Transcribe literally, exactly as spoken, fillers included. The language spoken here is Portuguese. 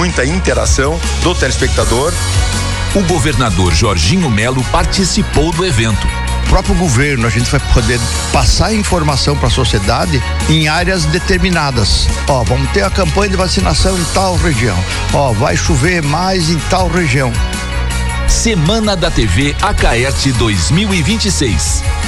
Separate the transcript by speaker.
Speaker 1: muita interação do telespectador.
Speaker 2: O governador Jorginho Melo participou do evento.
Speaker 3: O próprio governo, a gente vai poder passar informação para a sociedade em áreas determinadas. Ó, vamos ter a campanha de vacinação em tal região. Ó, vai chover mais em tal região.
Speaker 2: Semana da T V Acaerte dois mil e vinte e seis.